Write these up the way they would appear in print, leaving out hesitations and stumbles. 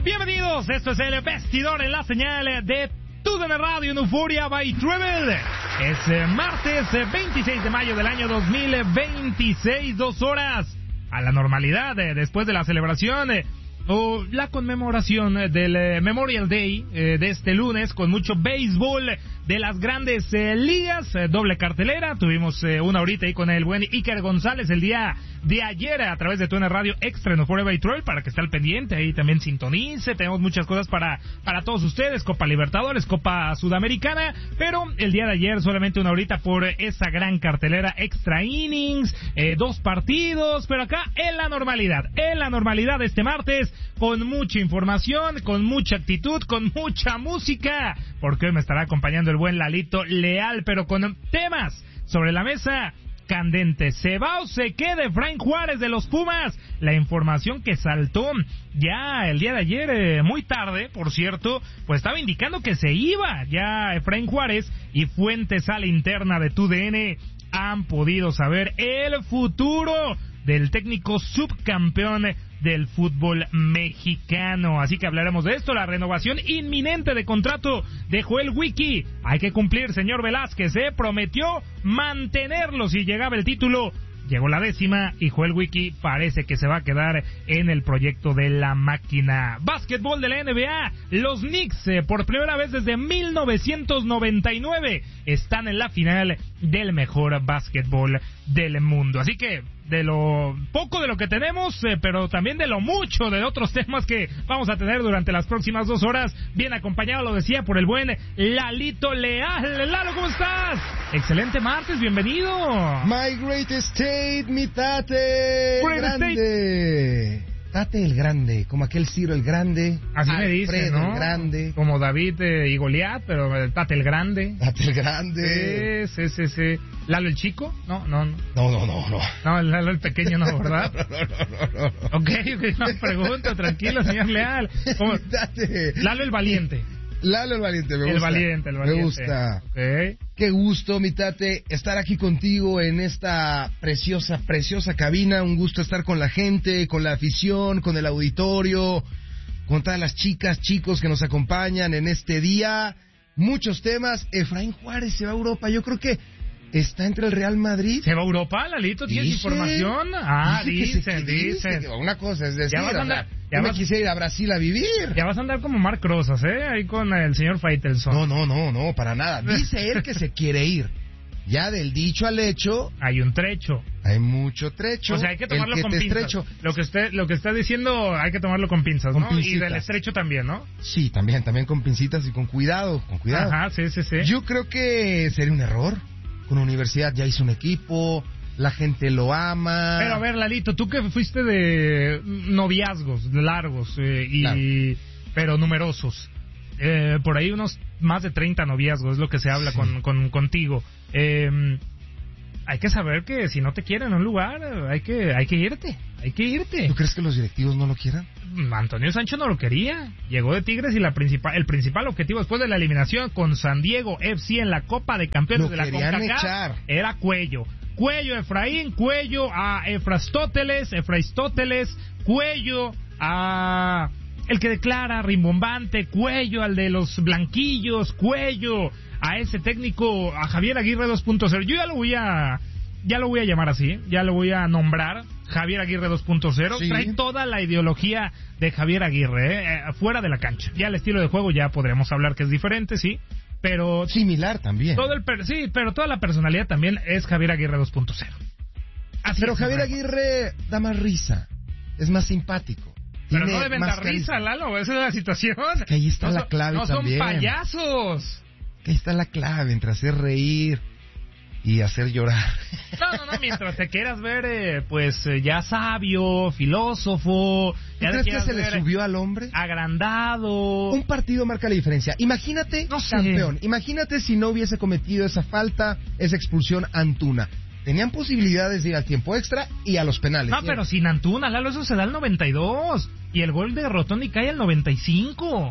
Bienvenidos, esto es el Vestidor en la señal de TUDN Radio en Euphoria by Travel. Es martes 26 de mayo del año 2026, 2 horas a la normalidad después de la celebración o la conmemoración del Memorial Day de este lunes, con mucho béisbol de las grandes ligas, doble cartelera. Tuvimos una horita ahí con el buen Iker González el día de ayer a través de TUDN Radio Extra en Euphoria by Travel, para que esté al pendiente, ahí también sintonice. Tenemos muchas cosas para todos ustedes, Copa Libertadores, Copa Sudamericana, pero el día de ayer solamente una horita por esa gran cartelera, extra innings, 2 partidos, pero acá en la normalidad este martes, con mucha información, con mucha actitud, con mucha música, porque hoy me estará acompañando el buen Lalito Leal, pero con temas sobre la mesa candentes. ¿Se va o se queda Efraín Juárez de los Pumas? La información que saltó ya el día de ayer, muy tarde, por cierto, pues estaba indicando que se iba ya Efraín Juárez, y fuentes a la interna de TUDN han podido saber el futuro del técnico subcampeón del fútbol mexicano. Así que hablaremos de esto, la renovación inminente de contrato de Joel Wiki. Hay que cumplir, señor Velázquez, prometió mantenerlo si llegaba el título. Llegó la 10ª y Joel Wiki parece que se va a quedar en el proyecto de la máquina. Básquetbol de la NBA, los Knicks por primera vez desde 1999 están en la final del mejor básquetbol del mundo. Así que de lo poco de lo que tenemos, pero también de lo mucho de otros temas que vamos a tener durante las próximas 2 horas, bien acompañado, lo decía, por el buen Lalito Leal. Lalo, ¿cómo estás? Excelente martes, bienvenido. My great state, mi tate Great grande. State. Tate el Grande, como aquel Ciro el Grande. Así me dicen, ¿no? El Grande. Como David y Goliat, pero Tate el Grande. Tate el Grande. Sí. ¿Lalo el Chico? No. No. No, Lalo el Pequeño no, ¿verdad? No. Ok, no pregunto, tranquilo, señor Leal. Lalo el Valiente. Lalo el Valiente, me gusta. El Valiente. Me gusta. Okay. Qué gusto, mi tate, estar aquí contigo en esta preciosa cabina. Un gusto estar con la gente, con la afición, con el auditorio, con todas las chicas, chicos que nos acompañan en este día. Muchos temas. Efraín Juárez se va a Europa. Yo creo que está entre el Real Madrid. ¿Se va a Europa, Lalito? ¿Tienes información? Dicen. Una cosa es decir, ya me quisiera ir a Brasil a vivir. Ya vas a andar como Marc Rosas, ahí con el señor Faitelson. No, para nada. Dice él que se quiere ir. Ya del dicho al hecho hay un trecho. Hay mucho trecho. O sea, hay que tomarlo con pinzas. Lo que está diciendo hay que tomarlo con pinzas, ¿no? Y del estrecho también, ¿no? Sí, también con pincitas y con cuidado. Ajá, sí. Yo creo que sería un error. Con la universidad ya hizo un equipo, la gente lo ama. Pero a ver, Lalito, tú que fuiste de noviazgos largos claro, pero numerosos, por ahí unos más de 30 noviazgos es lo que se habla sí, contigo. Hay que saber que si no te quieren en un lugar, hay que irte. ¿Tú crees que los directivos no lo quieran? Antonio Sancho no lo quería. Llegó de Tigres y el principal objetivo después de la eliminación con San Diego FC en la Copa de Campeones de la CONCACAF era Cuello Efraín, Cuello a Efraistóteles, Cuello a el que declara rimbombante, Cuello al de los blanquillos, Cuello a ese técnico, a Javier Aguirre 2.0. Yo ya lo voy a llamar así, ya lo voy a nombrar Javier Aguirre 2.0. Sí. Trae toda la ideología de Javier Aguirre, fuera de la cancha. Ya el estilo de juego ya podremos hablar que es diferente, sí, pero similar también. Sí, pero toda la personalidad también es Javier Aguirre 2.0. Pero Javier Aguirre da más risa, es más simpático. Pero no deben dar risa, Lalo, esa es la situación. Es que ahí está la clave también. No son payasos. Que ahí está la clave, entre hacer reír y hacer llorar. No, mientras te quieras ver, ya sabio, filósofo. ¿Tú crees que se le subió al hombre? Agrandado. Un partido marca la diferencia. Imagínate, campeón, imagínate si no hubiese cometido esa falta, esa expulsión Antuna. Tenían posibilidades de ir al tiempo extra y a los penales. No, pero sin Antuna, Lalo, eso se da al 92. Y el gol de Rotoni cae al 95.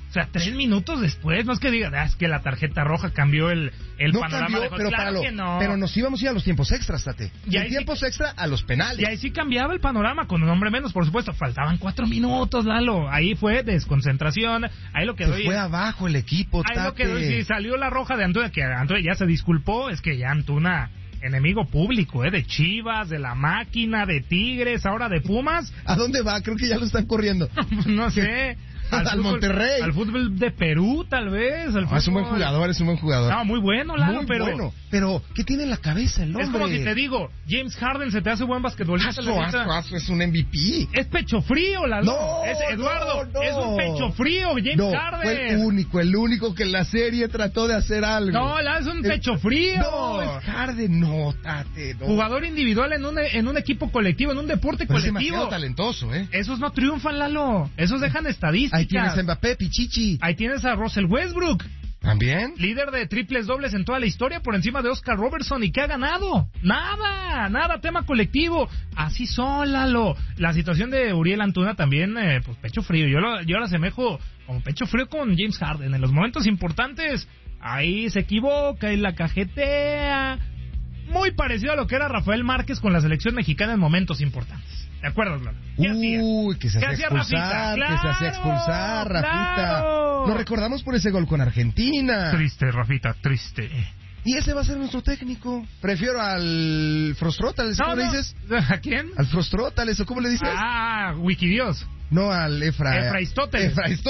O sea, 3 minutos después, no es que digan, es que la tarjeta roja cambió el no panorama cambió, de juego. Claro que no. Pero nos íbamos a ir a los tiempos extras, Tate. Y de tiempos extra a los penales. Y ahí sí cambiaba el panorama, con un hombre menos, por supuesto. Faltaban 4 minutos, Lalo. Ahí fue desconcentración. Ahí lo que se fue abajo el equipo, Ahí Tate. lo que doy, sí, salió la roja de Antuna, que Antuna ya se disculpó. Es que ya Antuna, enemigo público, de Chivas, de la Máquina, de Tigres, ahora de Pumas. ¿A dónde va? Creo que ya lo están corriendo. No sé. Al Monterrey. Al fútbol de Perú, tal vez. Es un buen jugador, No, muy bueno, Lalo, muy bueno. Pero, ¿qué tiene en la cabeza el hombre? Es como si te digo, James Harden se te hace buen basquetbolista. Es un MVP. Es pecho frío, Lalo. No, es Eduardo, no. es un pecho frío, James Harden. Fue el único que en la serie trató de hacer algo. No, es un pecho frío. No, es Harden, no, Tate, no. Jugador individual en un equipo colectivo, en un deporte colectivo. Es demasiado talentoso, Esos no triunfan, Lalo. Esos dejan estadísticas. Ahí tienes a Mbappé, Pichichi. Ahí tienes a Russell Westbrook. ¿También? Líder de triples dobles en toda la historia, por encima de Oscar Robertson. ¿Y qué ha ganado? Nada, tema colectivo. Así son, Lalo. La situación de Uriel Antuna también, pues pecho frío. Yo la asemejo como pecho frío con James Harden. En los momentos importantes, ahí se equivoca y la cajetea. Muy parecido a lo que era Rafael Márquez con la selección mexicana en momentos importantes. ¿Te acuerdas, Lalo? Que se hacía expulsar, Rafita. Claro. Lo recordamos por ese gol con Argentina. Triste, Rafita, triste. Y ese va a ser nuestro técnico. Prefiero al Frostrótales, ¿cómo le dices? ¿A quién? Al Frostrótales, ¿o cómo le dices? Wikidios. No, al Efraístóteles.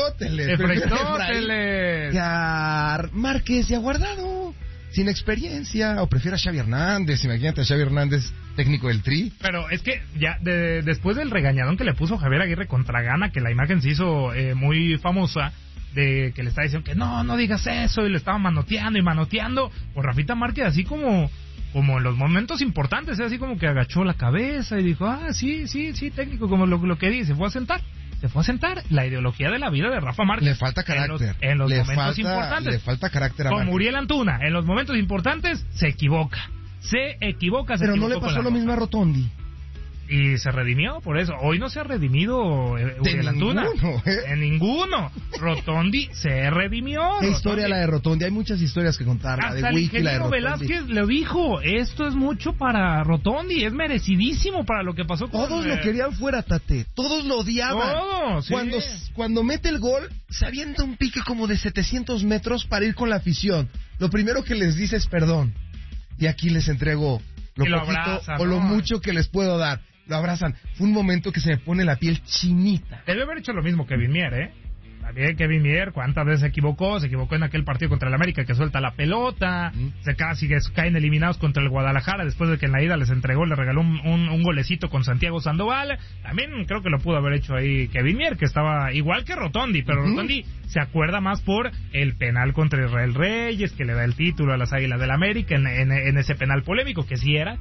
Que a Márquez y a Guardado. Sin experiencia, o prefiero a Xavi Hernández. Imagínate a Xavi Hernández, técnico del Tri. Pero es que ya después del regañadón que le puso Javier Aguirre contra Gana, que la imagen se hizo muy famosa, de que le estaba diciendo que no digas eso, y le estaba manoteando, pues Rafita Márquez así como en los momentos importantes, así como que agachó la cabeza y dijo, sí, técnico, como lo que dice, se fue a sentar. La ideología de la vida de Rafa Márquez. Le falta carácter. En los momentos importantes. Le falta carácter a Como Uriel Antuna, en los momentos importantes se equivoca. Pero no le pasó lo mismo a Rotondi. Y se redimió por eso. Hoy no se ha redimido Uriel Antuna. En ninguno. Rotondi se redimió. ¿Qué historia la de Rotondi? Hay muchas historias que contar. Hasta la de Wiki, la de Rotondi. Velázquez le dijo, esto es mucho para Rotondi, es merecidísimo para lo que pasó con... Todos lo querían fuera, Tate. Todos lo odiaban. Todos, sí. Cuando mete el gol, se avienta un pique como de 700 metros para ir con la afición. Lo primero que les dice es perdón. Y aquí les entrego lo poquito abrazan, o lo mucho que les puedo dar. Lo abrazan. Fue un momento que se me pone la piel chinita. Debe haber hecho lo mismo Kevin Mier, También Kevin Mier, ¿cuántas veces se equivocó? Se equivocó en aquel partido contra el América que suelta la pelota. Caen eliminados contra el Guadalajara después de que en la ida les regaló un golecito con Santiago Sandoval. También creo que lo pudo haber hecho ahí Kevin Mier, que estaba igual que Rotondi, pero Rotondi se acuerda más por el penal contra Israel Reyes, que le da el título a las Águilas del América en ese penal polémico, que sí era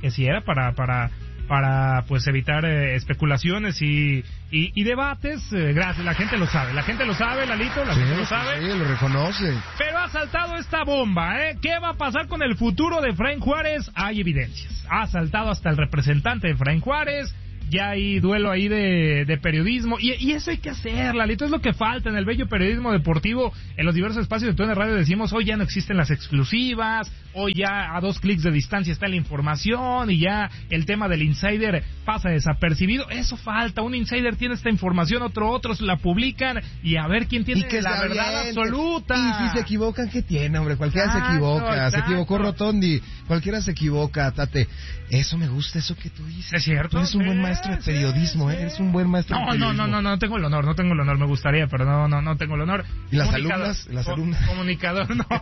para pues evitar especulaciones y debates. Gracias, la gente lo sabe, Lalito, la gente lo sabe. Sí, lo reconoce. Pero ha saltado esta bomba, ¿Qué va a pasar con el futuro de Efraín Juárez? Hay evidencias. Ha saltado hasta el representante de Efraín Juárez. Ya hay duelo ahí de periodismo, y eso hay que hacer, Lalito, es lo que falta en el bello periodismo deportivo. En los diversos espacios de TUDN Radio decimos, hoy ya no existen las exclusivas, hoy ya a 2 clics de distancia está la información, y ya el tema del insider pasa desapercibido. Eso falta, un insider tiene esta información, otros la publican, y a ver quién tiene la verdad absoluta. Y si se equivocan, ¿qué tiene, hombre? Cualquiera se equivoca. Exacto. Se equivocó Rotondi, cualquiera se equivoca, Tate. Eso me gusta, eso que tú dices. Es cierto. Tú eres un buen maestro de periodismo, eres un buen maestro de periodismo. No tengo el honor, me gustaría, pero no tengo el honor. ¿Y las alumnas? Comunicador, no.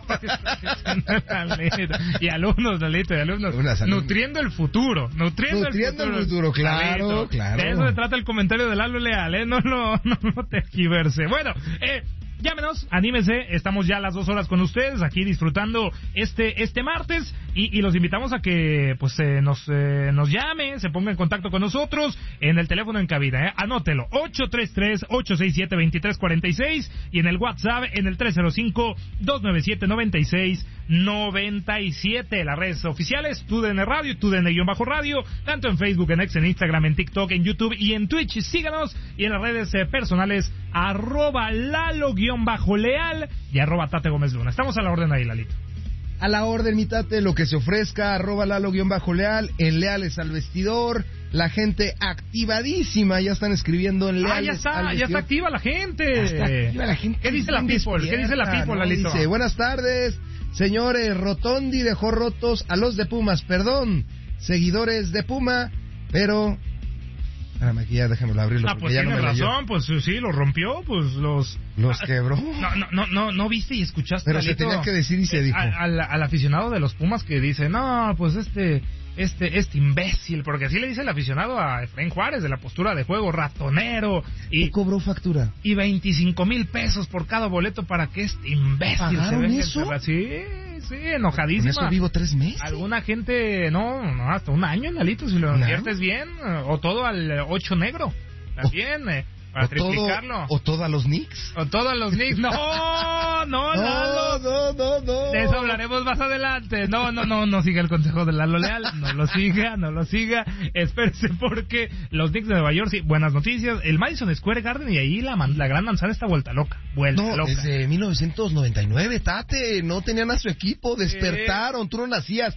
Y alumnos, Lalito, y alumnos. Nutriendo el futuro, claro, Lalito, claro. De eso se trata el comentario de Lalo Leal, no te equiverse. Bueno, llámenos, anímese, estamos ya a las 2 horas con ustedes, aquí disfrutando este martes, y los invitamos a que pues nos llame, se ponga en contacto con nosotros en el teléfono en cabina, anótelo, 833-867-2346, y en el WhatsApp en el 305-297-9697, las redes oficiales, TUDN Radio, TUDN-Radio, tanto en Facebook, en X, en Instagram, en TikTok, en YouTube y en Twitch. Síganos, y en las redes personales, @Lalo_Leal y @Tate Gómez Luna. Estamos a la orden ahí, Lalito. A la orden, mi Tate, lo que se ofrezca, @Lalo_Leal, en Leales al Vestidor, la gente activadísima, ya están escribiendo en Leales al Vestidor. Ya está activa la gente. Ya está activa la gente. ¿Qué dice la people? ¿Qué dice la people, Lalito? Dice, buenas tardes, señores, Rotondi dejó rotos a los de Pumas, perdón, seguidores de Puma, pero... Espérame, aquí ya déjamelo abrirlo. Pues ya tiene razón, pues sí, los rompió, pues los quebró. No viste y escuchaste. Pero se tenía que decir y se dijo. Al aficionado de los Pumas que dice, no, pues este imbécil, porque así le dice el aficionado a Efraín Juárez, de la postura de juego, ratonero. Y cobró factura. Y 25,000 pesos por cada boleto para que este imbécil se venga. ¿Eso? Sí, enojadísima. Con eso vivo 3 meses. Alguna gente, no, hasta un año, Lalito, si lo inviertes bien, o todo al 8 negro, también, para triplicarlo. O todo a los Knicks. No, Lalo. No. De eso hablaremos más adelante. No siga el consejo de Lalo Leal. No lo siga. Espérese porque los Knicks de Nueva York, sí, buenas noticias. El Madison Square Garden y ahí la gran manzana está vuelta loca. Desde 1999, Tate, no tenían a su equipo, despertaron, tú no nacías.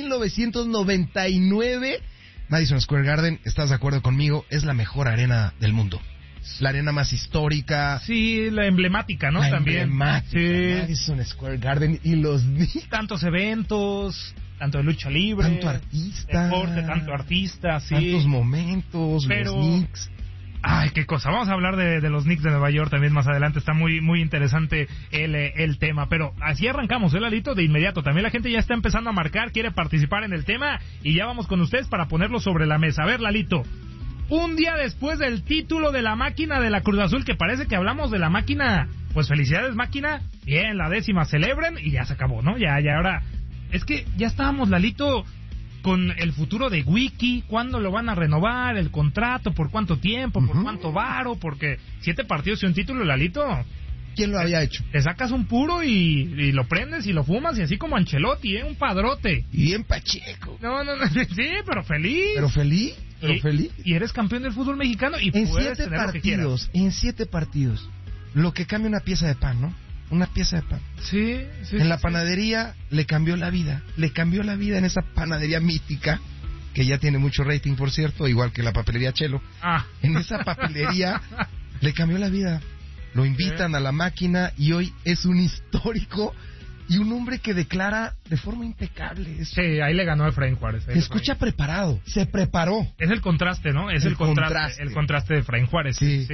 1999, Madison Square Garden, ¿estás de acuerdo conmigo? Es la mejor arena del mundo. La arena más histórica. Sí, la emblemática, ¿no? También. Emblemática, sí. Madison Square Garden y los Knicks. Tantos eventos, tanto de lucha libre. Tanto artista. Deporte, tanto artista, sí. Tantos momentos, los Knicks. Ay, qué cosa. Vamos a hablar de los Knicks de Nueva York también más adelante. Está muy muy interesante el tema. Pero así arrancamos, Lalito, de inmediato. También la gente ya está empezando a marcar, quiere participar en el tema. Y ya vamos con ustedes para ponerlo sobre la mesa. A ver, Lalito. Un día después del título de la máquina de la Cruz Azul, que parece que hablamos de la máquina, pues felicidades máquina, bien, la 10ª celebren y ya se acabó, ¿no? Ya ahora, es que ya estábamos, Lalito, con el futuro de Wiki, ¿cuándo lo van a renovar, el contrato, por cuánto tiempo, por cuánto varo? Porque 7 partidos y un título, Lalito. ¿Quién lo había hecho? Te sacas un puro y lo prendes y lo fumas y así como Ancelotti, un padrote. Y bien pacheco. No, sí, pero feliz. Y eres campeón del fútbol mexicano y en puedes tener lo que quieras. En 7 partidos, lo que cambia una pieza de pan, ¿no? Una pieza de pan. Sí. En la panadería le cambió la vida. Le cambió la vida en esa panadería mítica, que ya tiene mucho rating, por cierto, igual que la papelería Chelo. En esa papelería le cambió la vida. Lo invitan a la máquina y hoy es un histórico y un hombre que declara de forma impecable. Sí, ahí le ganó a Efraín Juárez. Se escucha preparado, se preparó. Es el contraste, ¿no? Es el contraste de Efraín Juárez. Sí.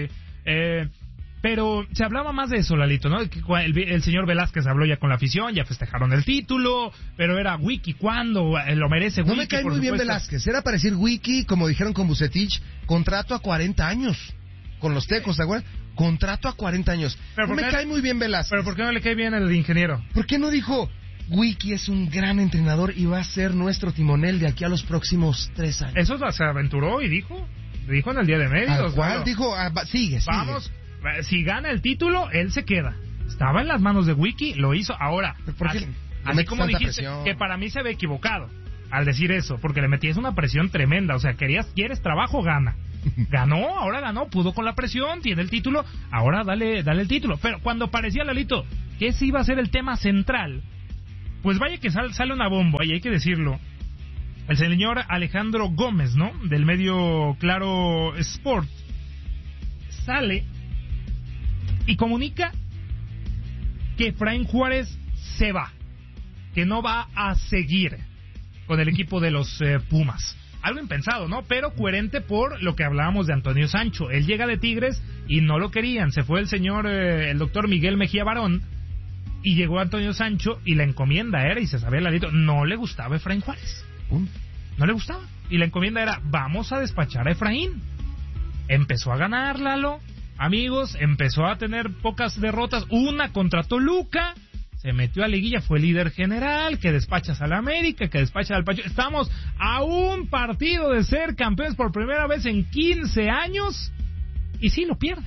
Pero se hablaba más de eso, Lalito, ¿no? El señor Velázquez habló ya con la afición, ya festejaron el título, pero era Wiki, ¿cuándo? Lo merece Wiki. No me cae muy bien Velázquez, era para decir Wiki, como dijeron con Bucetich, contrato a 40 años. Con los Tecos, ¿te acuerdas? Contrato a 40 años. No me cae muy bien Velázquez. ¿Pero por qué no le cae bien el ingeniero? ¿Por qué no dijo, Wiki es un gran entrenador y va a ser nuestro timonel de aquí a los próximos 3 años? Eso se aventuró y dijo en el día de medios. Al cual dijo, sigue. Vamos, si gana el título, él se queda. Estaba en las manos de Wiki, lo hizo. Ahora, así como dijiste, presión. Que para mí se ve equivocado al decir eso, porque le metías una presión tremenda. O sea, quieres trabajo, gana. Ahora ganó, pudo con la presión, tiene el título, ahora dale el título. Pero cuando parecía, Lalito, que ese iba a ser el tema central, pues vaya que sale una bomba, y hay que decirlo. El señor Alejandro Gómez, ¿no? Del medio Claro Sport, sale y comunica que Efraín Juárez se va, que no va a seguir con el equipo de los Pumas. Algo impensado, ¿no? Pero coherente por lo que hablábamos de Antonio Sancho. Él llega de Tigres y no lo querían. Se fue el doctor Miguel Mejía Barón y llegó Antonio Sancho y la encomienda era, y se sabía Lalito, no le gustaba Efraín Juárez. No le gustaba. Y la encomienda era, vamos a despachar a Efraín. Empezó a ganar, Lalo. Amigos, empezó a tener pocas derrotas. Una contra Toluca. Se metió a liguilla, fue líder general, que despachas al América, que despachas al Pachuca. Estamos a un partido de ser campeones por primera vez en 15 años. Y sí, lo pierde.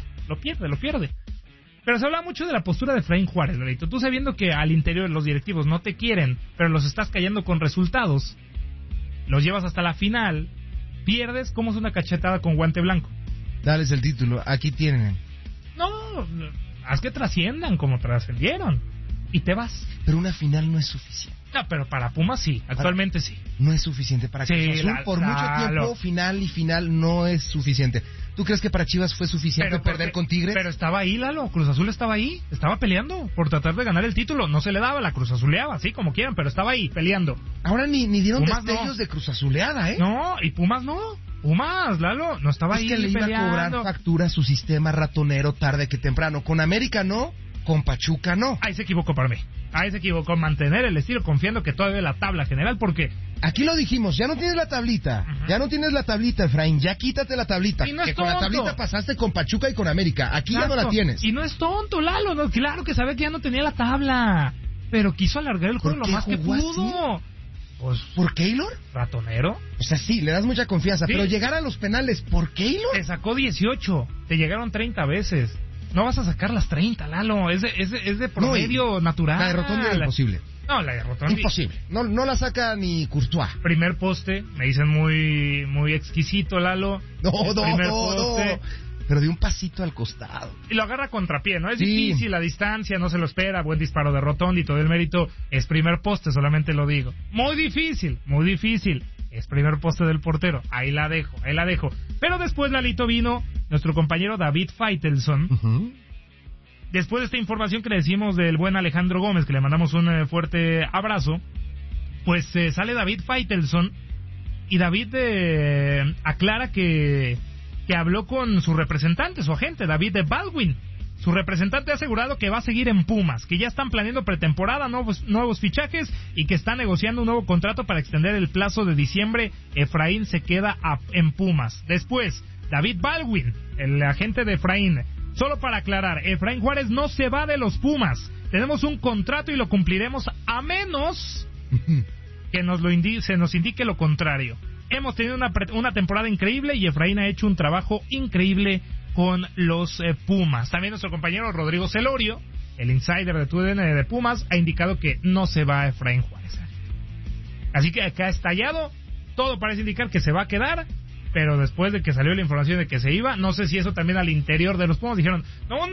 Pero se habla mucho de la postura de Efraín Juárez, Lalito. Tú sabiendo que al interior los directivos no te quieren, pero los estás callando con resultados. Los llevas hasta la final, pierdes, ¿cómo es una cachetada con guante blanco? Dales el título, aquí tienen. No, haz que trasciendan como trascendieron. Y te vas. Pero una final no es suficiente. No, pero para Pumas sí, actualmente sí. No es suficiente para Cruz Azul. Por mucho tiempo, final no es suficiente. ¿Tú crees que para Chivas fue suficiente perder con Tigres? Pero estaba ahí, Lalo. Cruz Azul estaba ahí. Estaba peleando por tratar de ganar el título. No se le daba, la Cruz Azuleaba, así como quieran, pero estaba ahí, peleando. Ahora ni dieron Pumas destellos de Cruz Azuleada, ¿eh? No, y Pumas no. Pumas, Lalo, no estaba ahí peleando. Es que le iba a cobrar factura a su sistema ratonero tarde que temprano. Con América no, con Pachuca no. Ahí se equivocó para mí. Ahí se equivocó, mantener el estilo confiando que todavía la tabla general, porque... Aquí lo dijimos, ya no tienes la tablita, ya no tienes la tablita, Efraín, ya quítate la tablita, y no que es con la tablita pasaste con Pachuca y con América, aquí ya no la tienes. Y no es tonto, Lalo, no, claro que sabía que ya no tenía la tabla, pero quiso alargar el juego lo más que pudo. Así? Pues, ¿por Keylor? ¿Ratonero? O sea, sí, le das mucha confianza, pero llegar a los penales, ¿por Keylor? Te sacó 18, te llegaron 30 veces. No vas a sacar las 30, Lalo. Es de promedio natural. La de Rotondi era imposible. No, la de Rotondi... Imposible. No la saca ni Courtois. Primer poste, me dicen muy exquisito, Lalo. No. Pero de un pasito al costado. Y lo agarra contrapié, ¿no? Es difícil la distancia, no se lo espera. Buen disparo de Rotondi, todo el mérito. Es primer poste, solamente lo digo. Muy difícil. Es primer poste del portero. Ahí la dejo. Pero después, Lalito, vino nuestro compañero David Faitelson. Uh-huh. Después de esta información que le decimos del buen Alejandro Gómez, que le mandamos un fuerte abrazo, pues sale David Faitelson y David aclara que habló con su representante, su agente, David Baldwin. Su representante ha asegurado que va a seguir en Pumas, que ya están planeando pretemporada, nuevos fichajes y que están negociando un nuevo contrato para extender el plazo de diciembre. Efraín se queda en Pumas. Después, David Baldwin, el agente de Efraín. Solo para aclarar, Efraín Juárez no se va de los Pumas. Tenemos un contrato y lo cumpliremos a menos que se nos indique lo contrario. Hemos tenido una temporada increíble y Efraín ha hecho un trabajo increíble con los Pumas. También nuestro compañero Rodrigo Celorio, el insider de TUDN de Pumas, ha indicado que no se va Efraín Juárez. Así que acá estallado, todo parece indicar que se va a quedar, pero después de que salió la información de que se iba, no sé si eso también al interior de los Pumas dijeron,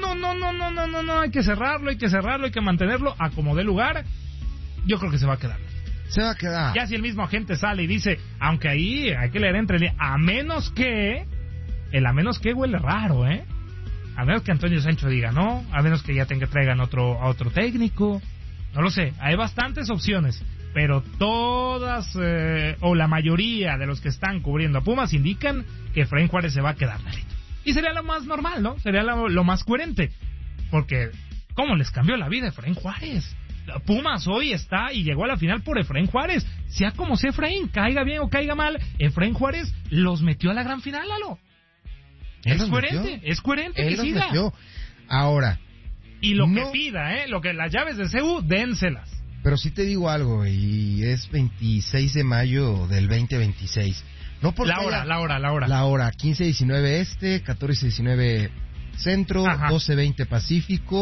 no, hay que cerrarlo, hay que mantenerlo a como dé lugar. Yo creo que se va a quedar. Se va a quedar. Ya si el mismo agente sale y dice, aunque ahí hay que leer entre líneas, a menos que huele raro, a menos que Antonio Sancho diga no, a menos que ya traigan a otro técnico, no lo sé, hay bastantes opciones, pero todas o la mayoría de los que están cubriendo a Pumas indican que Efraín Juárez se va a quedar, Lalito. Y sería lo más normal, ¿no? Sería lo más coherente, porque ¿cómo les cambió la vida a Efraín Juárez? Pumas hoy está y llegó a la final por Efraín Juárez. Sea como sea Efraín, caiga bien o caiga mal, Efraín Juárez los metió a la gran final, Lalo. Es coherente él que siga. Metió. Ahora. Y lo que pida, las llaves de CU, dénselas. Pero sí te digo algo, y es 26 de mayo del 2026. No por la hora. La hora, 15:19 este, 14:19 centro, 12:20 Pacífico,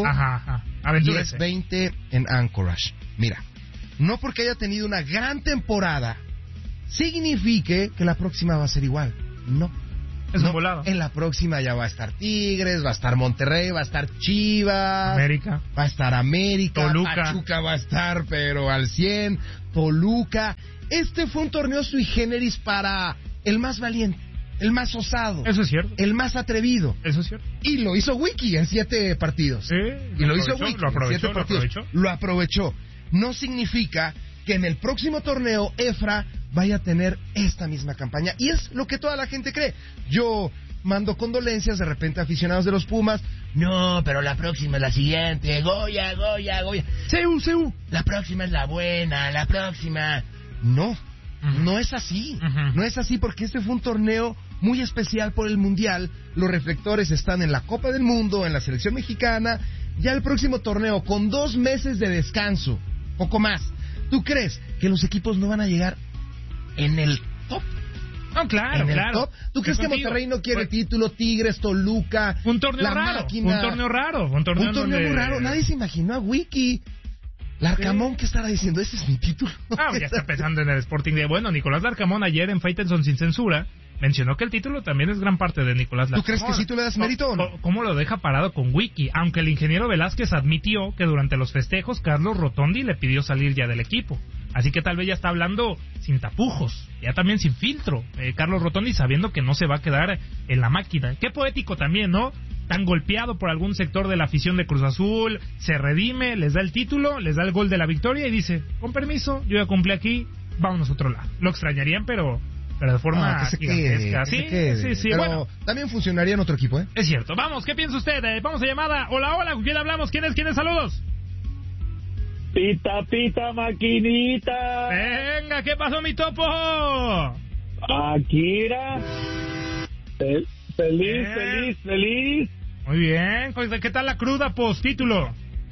10:20 en Anchorage. Mira, no porque haya tenido una gran temporada signifique que la próxima va a ser igual. No. Es un volado. En la próxima ya va a estar Tigres, va a estar Monterrey, va a estar Chivas, América. Va a estar América, Toluca. Pachuca va a estar pero al 100, Toluca. Este fue un torneo sui generis para el más valiente, el más osado. Eso es cierto. El más atrevido. Eso es cierto. Y lo hizo Wiki en 7 partidos. Sí. Y lo hizo Wiki en 7 partidos. Lo aprovechó. No significa que en el próximo torneo Efra vaya a tener esta misma campaña. Y es lo que toda la gente cree. Yo mando condolencias de repente a aficionados de los Pumas. No, pero la próxima es la siguiente. Goya. CU. La próxima es la buena, la próxima. No. No es así. No es así porque este fue un torneo muy especial por el Mundial. Los reflectores están en la Copa del Mundo, en la selección mexicana. Ya el próximo torneo, con 2 meses de descanso, poco más. ¿Tú crees que los equipos no van a llegar en el top? No, claro. Top? ¿Tú crees que Monterrey no quiere título? Tigres, Toluca. Un torneo raro. Un torneo muy raro. Nadie se imaginó a Wiki. Larcamón, ¿qué estará diciendo? Ese es mi título. Ya está pensando en el Sporting de... Bueno, Nicolás Larcamón ayer en Faitelson Sin Censura mencionó que el título también es gran parte de Nicolás Lacombe. ¿Tú crees que sí tú le das mérito o no? ¿Cómo lo deja parado con Wiki? Aunque el ingeniero Velázquez admitió que durante los festejos Carlos Rotondi le pidió salir ya del equipo. Así que tal vez ya está hablando sin tapujos, ya también sin filtro. Carlos Rotondi sabiendo que no se va a quedar en la máquina. Qué poético también, ¿no? Tan golpeado por algún sector de la afición de Cruz Azul, se redime, les da el título, les da el gol de la victoria y dice, con permiso, yo ya cumplí aquí, vámonos a otro lado. Lo extrañarían, pero de forma gigantesca. Sí. Pero Bueno, también funcionaría en otro equipo, ¿eh? es cierto. Vamos, ¿qué piensa usted? Vamos a llamada. Hola, ¿con quién hablamos? ¿Quién es? Saludos. Pita, pita, maquinita. Venga, ¿qué pasó, mi topo? Akira. Feliz. Muy bien. ¿Qué tal la cruda post-título?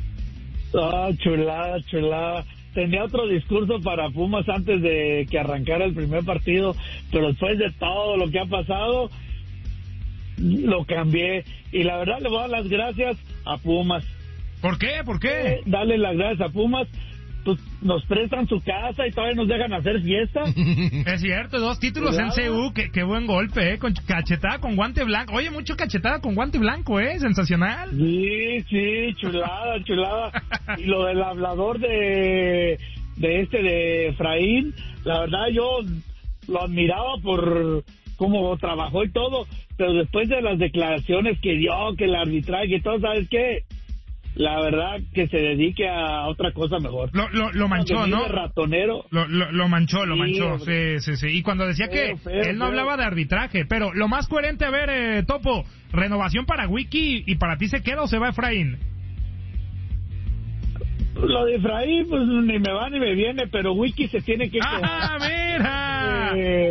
Chulada. Tenía otro discurso para Pumas antes de que arrancara el primer partido, pero después de todo lo que ha pasado, lo cambié. Y la verdad le voy a dar las gracias a Pumas. ¿Por qué? Darle las gracias a Pumas. Pues nos prestan su casa y todavía nos dejan hacer fiesta. Es cierto, 2 títulos en CU, qué buen golpe, con cachetada con guante blanco. Oye, mucho cachetada con guante blanco, sensacional. Sí, chulada. Y lo del hablador de Efraín, la verdad yo lo admiraba por cómo trabajó y todo, pero después de las declaraciones que dio, que el arbitraje y todo, ¿sabes qué? La verdad que se dedique a otra cosa mejor. Lo manchó, ¿no? Ratonero. Lo manchó. Sí. Y cuando decía que él no hablaba de arbitraje, pero lo más coherente, a ver, Topo, renovación para Wiki, ¿y para ti se queda o se va Efraín? Lo de Efraín, pues ni me va ni me viene, pero Wiki se tiene que quedar. ¡Ah,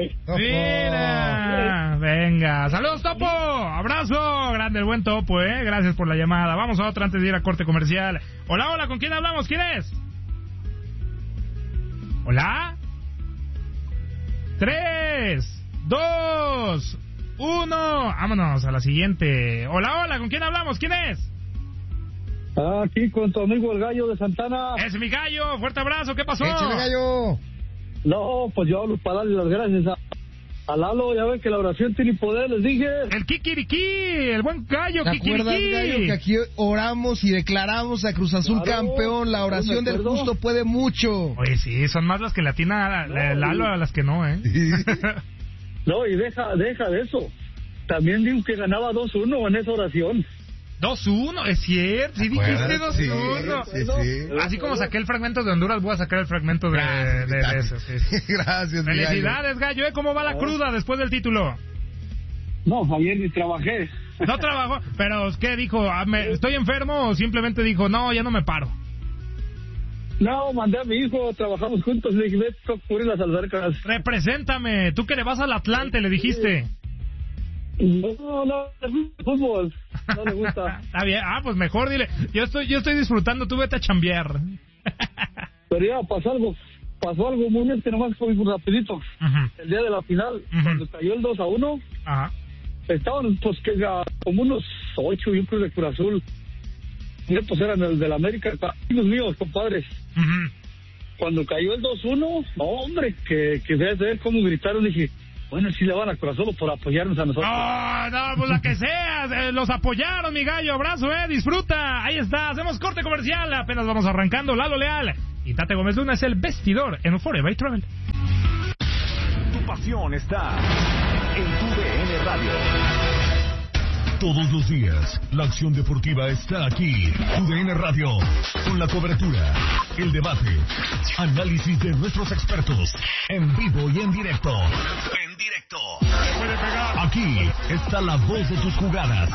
mira! Venga, saludos, Topo, abrazo, grande el buen Topo, gracias por la llamada. Vamos a otra antes de ir a corte comercial. Hola, ¿con quién hablamos? ¿Quién es? Hola. 3, 2, 1, vámonos a la siguiente. Hola, ¿con quién hablamos? ¿Quién es? Aquí con tu amigo el Gallo de Santana. Es mi Gallo, fuerte abrazo, ¿qué pasó? ¡Échale, Gallo! No, pues yo hablo para darle las gracias a Lalo, ya ven que la oración tiene poder, les dije. El Kikiriki, el buen Gallo, ¿te Kikiriki? acuerdas, Gallo, que aquí oramos y declaramos a Cruz Azul campeón? La oración del justo puede mucho. Oye, sí, son más las que le atina Lalo a las que no, No, y deja de eso. También digo que ganaba 2-1 en esa oración. 2-1, es cierto, sí dijiste 2-1. Sí. Así como saqué el fragmento de Honduras, voy a sacar el fragmento de eso. Sí. Gracias, felicidades, Gallo. ¿Cómo va la cruda después del título? No, ayer ni trabajé. No trabajó, pero ¿qué dijo? ¿Estoy enfermo o simplemente dijo, no, ya no me paro? No, mandé a mi hijo, trabajamos juntos, le dije, vete a cubrir las albercas. Represéntame, tú que le vas al Atlante, le dijiste. No, fútbol, no le gusta. Está bien, pues mejor dile, yo estoy disfrutando, tú vete a chambear. Pero ya pasó algo muy bien, que nomás fue rapidito. El día de la final, cuando cayó el 2-1, estaban pues que como unos 8, yo creo, de Cruz Azul. Pues eran el del América, amigos míos, compadres. Cuando cayó el 2-1, no, hombre, que veas de ver cómo gritaron, dije, bueno, sí le van a Cruz Azul por apoyarnos a nosotros. No, pues la que sea, los apoyaron, mi Gallo, abrazo, disfruta, ahí está, hacemos corte comercial, apenas vamos arrancando, Lalo Leal y Tate Gómez Luna es el vestidor en Euphoria by Travel. Tu pasión está en tu DN Radio. Todos los días, la acción deportiva está aquí. TUDN Radio, con la cobertura, el debate, análisis de nuestros expertos, en vivo y en directo. Aquí está la voz de tus jugadas.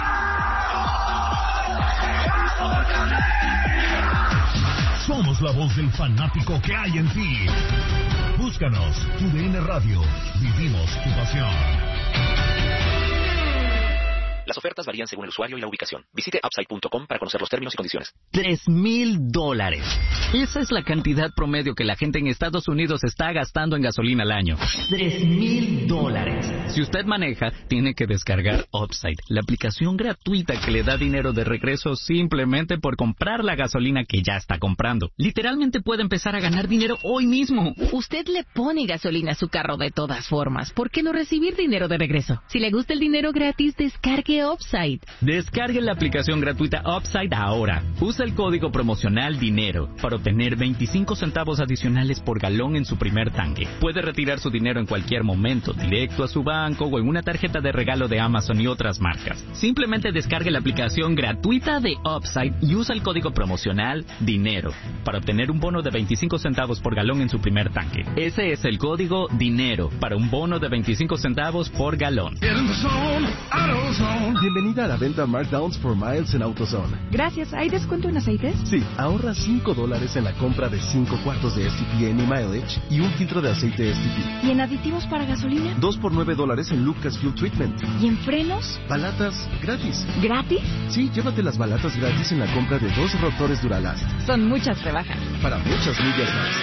Somos la voz del fanático que hay en ti. Búscanos, TUDN Radio, vivimos tu pasión. Las ofertas varían según el usuario y la ubicación. Visite upside.com para conocer los términos y condiciones. $3,000. Esa es la cantidad promedio que la gente en Estados Unidos está gastando en gasolina al año. $3,000. Si usted maneja, tiene que descargar Upside, la aplicación gratuita que le da dinero de regreso simplemente por comprar la gasolina que ya está comprando. Literalmente puede empezar a ganar dinero hoy mismo. Usted le pone gasolina a su carro de todas formas. ¿Por qué no recibir dinero de regreso? Si le gusta el dinero gratis, descargue Upside. Descargue la aplicación gratuita Upside ahora. Usa el código promocional DINERO para obtener 25 centavos adicionales por galón en su primer tanque. Puede retirar su dinero en cualquier momento, directo a su banco o en una tarjeta de regalo de Amazon y otras marcas. Simplemente descargue la aplicación gratuita de Upside y usa el código promocional DINERO para obtener un bono de 25 centavos por galón en su primer tanque. Ese es el código DINERO para un bono de 25 centavos por galón. Bienvenida a la venta Markdowns for Miles en AutoZone. Gracias. ¿Hay descuento en aceites? Sí, ahorra $5 en la compra de 5 cuartos de STP Any Mileage y un filtro de aceite STP. ¿Y en aditivos para gasolina? 2 por $9 en Lucas Fuel Treatment. ¿Y en frenos? Balatas gratis. ¿Gratis? Sí, llévate las balatas gratis en la compra de 2 rotores Duralast. Son muchas rebajas. Para muchas millas más.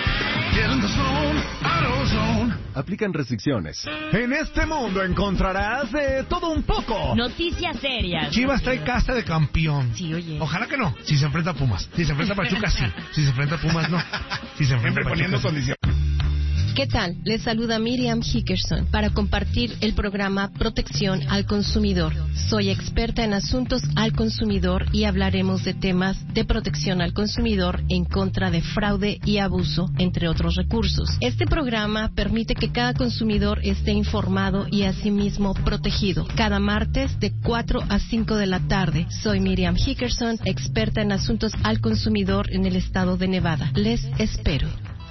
Aplican restricciones. En este mundo encontrarás de todo un poco. Noticias serias. Chivas trae casa de campeón. Sí, oye. Ojalá que no. Si se enfrenta a Pumas. Si se enfrenta a Pachuca, sí. Si se enfrenta a Pumas, no. Si se enfrenta a Pachuca, condiciones. ¿Qué tal? Les saluda Miriam Hickerson para compartir el programa Protección al Consumidor. Soy experta en asuntos al consumidor y hablaremos de temas de protección al consumidor en contra de fraude y abuso, entre otros recursos. Este programa permite que cada consumidor esté informado y asimismo protegido. Cada martes de 4 a 5 de la tarde. Soy Miriam Hickerson, experta en asuntos al consumidor en el estado de Nevada. Les espero.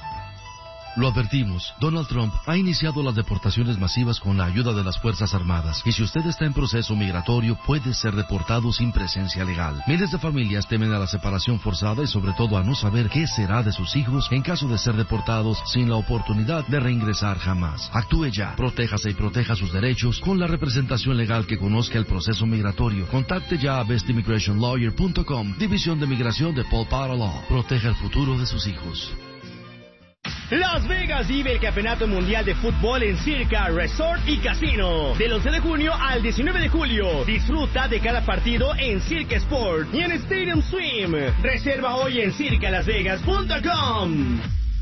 Lo advertimos, Donald Trump ha iniciado las deportaciones masivas con la ayuda de las Fuerzas Armadas. Y si usted está en proceso migratorio, puede ser deportado sin presencia legal. Miles de familias temen a la separación forzada y sobre todo a no saber qué será de sus hijos en caso de ser deportados sin la oportunidad de reingresar jamás. Actúe ya, protéjase y proteja sus derechos con la representación legal que conozca el proceso migratorio. Contacte ya a bestimmigrationlawyer.com, División de Migración de Paul Potter Law. Proteja el futuro de sus hijos. Las Vegas vive el Campeonato Mundial de Fútbol en Circa Resort y Casino. Del 11 de junio al 19 de julio. Disfruta de cada partido en Circa Sport y en Stadium Swim. Reserva hoy en circalasvegas.com.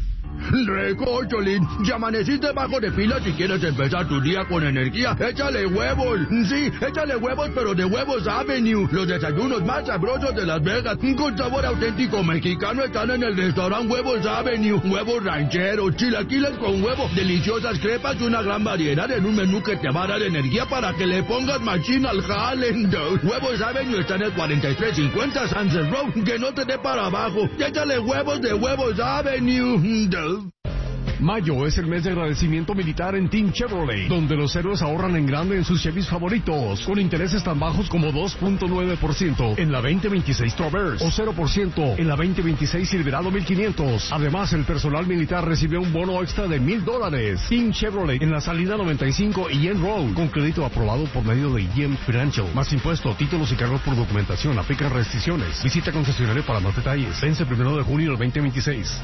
Recocholín, ya amaneciste bajo de pila. Si quieres empezar tu día con energía, échale huevos. Sí, échale huevos, pero de Huevos Avenue. Los desayunos más sabrosos de Las Vegas, con sabor auténtico mexicano, están en el restaurante Huevos Avenue. Huevos rancheros, chilaquiles con huevo, deliciosas crepas y una gran variedad en un menú que te va a dar energía para que le pongas machín al jale. Huevos Avenue está en el 4350 Sunset Road. Que no te dé para abajo. Échale huevos de Huevos Avenue. Mayo es el mes de agradecimiento militar en Team Chevrolet, donde los héroes ahorran en grande en sus Chevys favoritos, con intereses tan bajos como 2.9% en la 2026 Traverse o 0% en la 2026 Silverado 1500. Además, el personal militar recibe un bono extra de $1,000. Team Chevrolet en la salida 95 y en Road, con crédito aprobado por medio de GM Financial. Más impuesto, títulos y cargos por documentación. Aplican restricciones. Visita concesionario para más detalles. Vence el 1 de junio del 2026.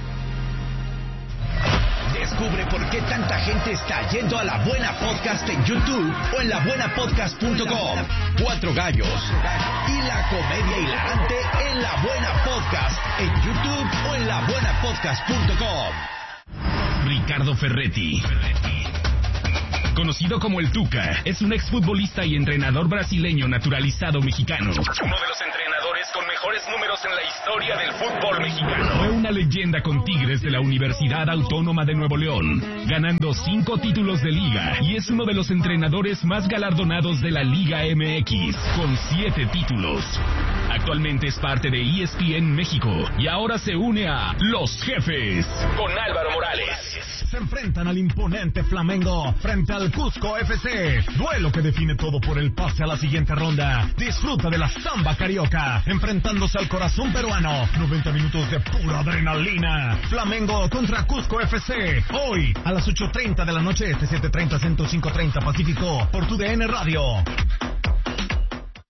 Descubre por qué tanta gente está yendo a La Buena Podcast en YouTube o en labuenapodcast.com. 4 gallos y la comedia hilarante en La Buena Podcast en YouTube o en labuenapodcast.com. Ricardo Ferretti, conocido como el Tuca, es un exfutbolista y entrenador brasileño naturalizado mexicano. Uno de los entrenadores con mejores números en la historia del fútbol mexicano. Fue una leyenda con Tigres de la Universidad Autónoma de Nuevo León, ganando 5 títulos de liga, y es uno de los entrenadores más galardonados de la Liga MX, con 7 títulos. Actualmente es parte de ESPN México y ahora se une a Los Jefes con Álvaro Morales. Se enfrentan al imponente Flamengo frente al Cusco FC. Duelo que define todo por el pase a la siguiente ronda. Disfruta de la samba carioca, enfrentándose al corazón peruano. 90 minutos de pura adrenalina. Flamengo contra Cusco FC. Hoy a las 8:30 de la noche, 7:30 Centro, 5:30 Pacífico, por TUDN Radio.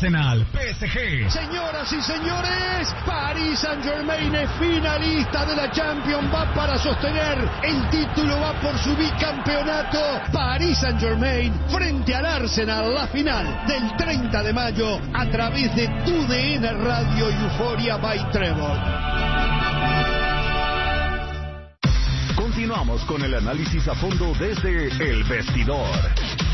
Arsenal, PSG. Señoras y señores, Paris Saint-Germain es finalista de la Champions, va para sostener el título, va por su bicampeonato. Paris Saint-Germain frente al Arsenal, la final del 30 de mayo a través de TUDN Radio Euphoria by Trevor. Continuamos con el análisis a fondo desde El Vestidor.